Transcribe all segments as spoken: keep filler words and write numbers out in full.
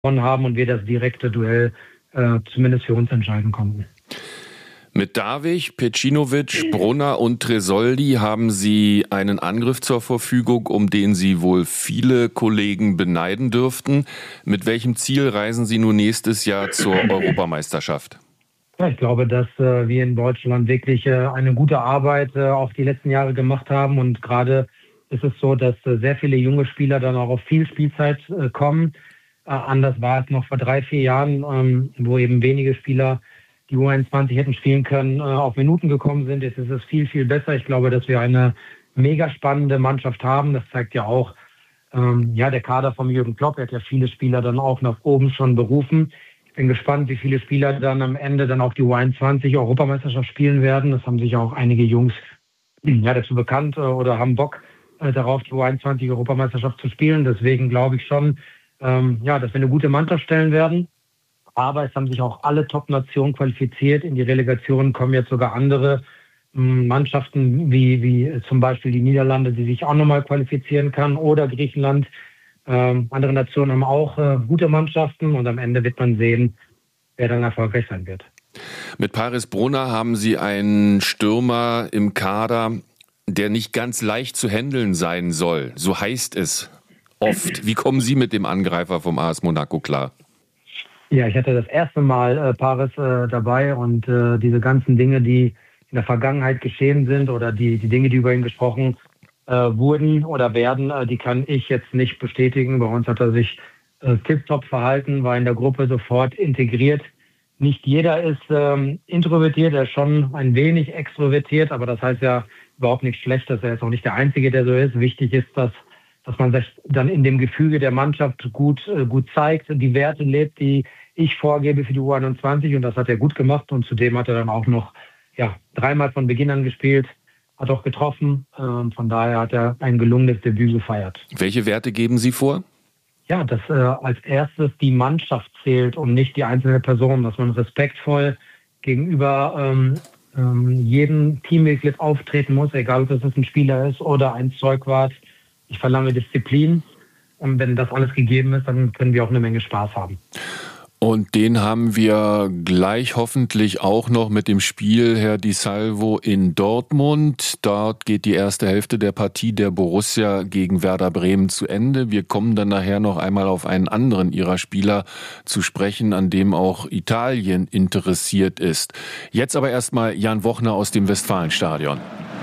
gewonnen haben und wir das direkte Duell äh, zumindest für uns entscheiden konnten. Mit Davich, Pecinovic, Brunner und Tresoldi haben Sie einen Angriff zur Verfügung, um den Sie wohl viele Kollegen beneiden dürften. Mit welchem Ziel reisen Sie nun nächstes Jahr zur Europameisterschaft? Ja, ich glaube, dass äh, wir in Deutschland wirklich äh, eine gute Arbeit äh, auch die letzten Jahre gemacht haben. Und gerade ist es so, dass äh, sehr viele junge Spieler dann auch auf viel Spielzeit äh, kommen. Äh, anders war es noch vor drei, vier Jahren, ähm, wo eben wenige Spieler die U einundzwanzig hätten spielen können, äh, auf Minuten gekommen sind. Jetzt ist es viel, viel besser. Ich glaube, dass wir eine mega spannende Mannschaft haben. Das zeigt ja auch ähm, ja, der Kader von Jürgen Klopp. Er hat ja viele Spieler dann auch nach oben schon berufen. Ich bin gespannt, wie viele Spieler dann am Ende dann auch die U einundzwanzig Europameisterschaft spielen werden. Das haben sich auch einige Jungs ja, dazu bekannt äh, oder haben Bock äh, darauf, die U einundzwanzig Europameisterschaft zu spielen. Deswegen glaube ich schon, ähm, ja, dass wir eine gute Mannschaft stellen werden. Aber es haben sich auch alle Top-Nationen qualifiziert. In die Relegation kommen jetzt sogar andere mh, Mannschaften, wie, wie zum Beispiel die Niederlande, die sich auch nochmal qualifizieren kann, oder Griechenland. Ähm, andere Nationen haben auch äh, gute Mannschaften und am Ende wird man sehen, wer dann erfolgreich sein wird. Mit Paris Brunner haben Sie einen Stürmer im Kader, der nicht ganz leicht zu handeln sein soll. So heißt es oft. Wie kommen Sie mit dem Angreifer vom A S Monaco klar? Ja, ich hatte das erste Mal äh, Paris äh, dabei und äh, diese ganzen Dinge, die in der Vergangenheit geschehen sind oder die, die Dinge, die über ihn gesprochen äh, wurden oder werden, äh, die kann ich jetzt nicht bestätigen. Bei uns hat er sich äh, tipptopp verhalten, war in der Gruppe sofort integriert. Nicht jeder ist ähm, introvertiert, er ist schon ein wenig extrovertiert, aber das heißt ja überhaupt nichts Schlechtes. Er ist auch nicht der Einzige, der so ist. Wichtig ist, dass dass man sich dann in dem Gefüge der Mannschaft gut, äh, gut zeigt, die Werte lebt, die ich vorgebe für die U einundzwanzig, und das hat er gut gemacht und zudem hat er dann auch noch ja, dreimal von Beginn an gespielt, hat auch getroffen, äh, von daher hat er ein gelungenes Debüt gefeiert. Welche Werte geben Sie vor? Ja, dass äh, als erstes die Mannschaft zählt und nicht die einzelne Person, dass man respektvoll gegenüber ähm, ähm, jedem Teammitglied auftreten muss, egal ob es ein Spieler ist oder ein Zeugwart. Ich verlange Disziplin und wenn das alles gegeben ist, dann können wir auch eine Menge Spaß haben. Und den haben wir gleich hoffentlich auch noch mit dem Spiel, Herr Di Salvo, in Dortmund. Dort geht die erste Hälfte der Partie der Borussia gegen Werder Bremen zu Ende. Wir kommen dann nachher noch einmal auf einen anderen Ihrer Spieler zu sprechen, an dem auch Italien interessiert ist. Jetzt aber erstmal Jan Wochner aus dem Westfalenstadion.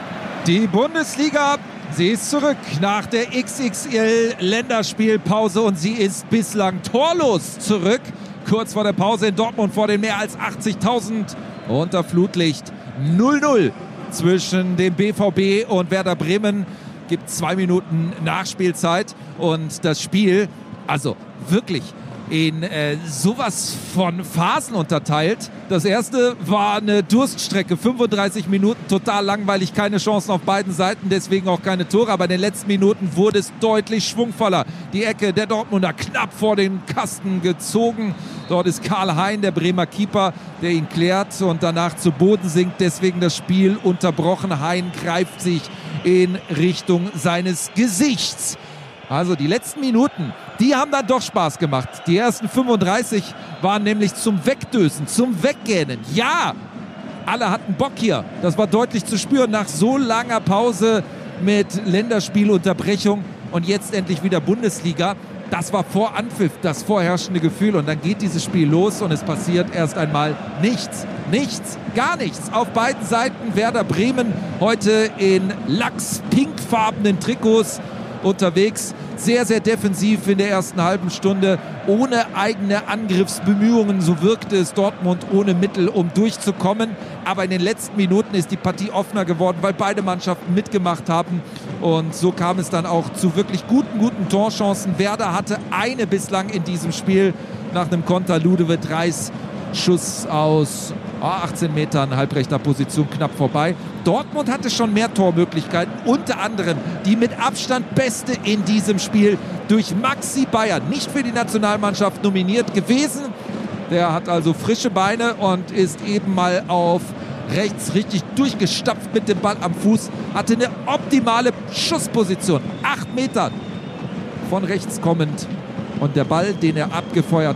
Die Bundesliga, sie ist zurück nach der X X L-Länderspielpause und sie ist bislang torlos zurück. Kurz vor der Pause in Dortmund vor den mehr als achtzigtausend unter Flutlicht. null null zwischen dem B V B und Werder Bremen. Gibt zwei Minuten Nachspielzeit und das Spiel, also wirklich in äh, sowas von Phasen unterteilt. Das erste war eine Durststrecke, fünfunddreißig Minuten, total langweilig, keine Chancen auf beiden Seiten, deswegen auch keine Tore, aber in den letzten Minuten wurde es deutlich schwungvoller. Die Ecke der Dortmunder knapp vor den Kasten gezogen. Dort ist Karl Hein, der Bremer Keeper, der ihn klärt und danach zu Boden sinkt, deswegen das Spiel unterbrochen. Hein greift sich in Richtung seines Gesichts. Also die letzten Minuten, die haben dann doch Spaß gemacht. Die ersten fünfunddreißig waren nämlich zum Wegdösen, zum Weggähnen. Ja, alle hatten Bock hier. Das war deutlich zu spüren nach so langer Pause mit Länderspielunterbrechung und jetzt endlich wieder Bundesliga. Das war vor Anpfiff das vorherrschende Gefühl und dann geht dieses Spiel los und es passiert erst einmal nichts. Nichts, gar nichts. Auf beiden Seiten Werder Bremen heute in lachs-pinkfarbenen Trikots unterwegs, sehr, sehr defensiv in der ersten halben Stunde, ohne eigene Angriffsbemühungen, so wirkte es Dortmund ohne Mittel, um durchzukommen, aber in den letzten Minuten ist die Partie offener geworden, weil beide Mannschaften mitgemacht haben und so kam es dann auch zu wirklich guten, guten Torchancen. Werder hatte eine bislang in diesem Spiel nach einem Konter, Ludovic Reis, Schuss aus achtzehn Metern, halbrechter Position, knapp vorbei. Dortmund hatte schon mehr Tormöglichkeiten, unter anderem die mit Abstand beste in diesem Spiel durch Maxi Bayer, nicht für die Nationalmannschaft nominiert gewesen. Der hat also frische Beine und ist eben mal auf rechts richtig durchgestapft mit dem Ball am Fuß, hatte eine optimale Schussposition, acht Meter von rechts kommend Und der Ball, den er abgefeuert